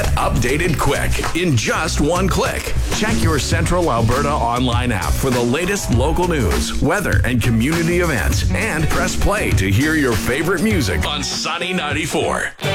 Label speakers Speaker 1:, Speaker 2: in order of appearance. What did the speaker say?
Speaker 1: Get updated quick in just one click. Check your Central Alberta online app for the latest local news, weather, and community events. And press play to hear your favorite music on Sunny 94.